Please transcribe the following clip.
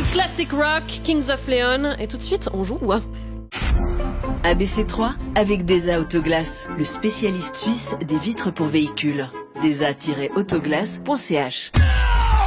Classic rock, Kings of Leon, et tout de suite, on joue. ABC3 avec DESA Autoglace, le spécialiste suisse des vitres pour véhicules. DESA-autoglace.ch